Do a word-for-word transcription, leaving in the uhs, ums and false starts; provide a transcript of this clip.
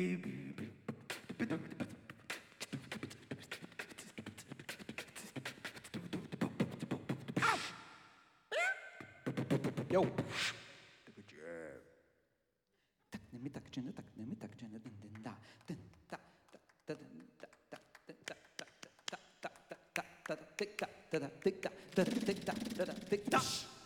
Yo. Good job. Tak ne mi tak džene, tak ne mi tak džene, den den da, den da, da den da, da den da, da da da da da da da da da da da da da da da da da